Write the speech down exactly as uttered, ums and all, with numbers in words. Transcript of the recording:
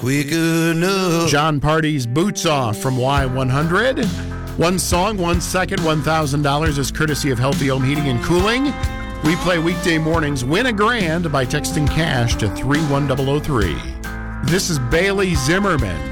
quick enough. John Party's Boots Off from Y one hundred. One song, one second, one thousand dollars is courtesy of Healthy Home Heating and Cooling. We play weekday mornings. Win a grand by texting cash to three one zero zero three. This is Bailey Zimmerman